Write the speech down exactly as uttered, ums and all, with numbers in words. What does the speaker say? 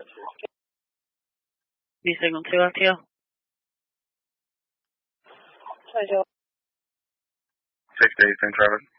Dice con Sebastián. Soy yo. six eight, Saint Travis.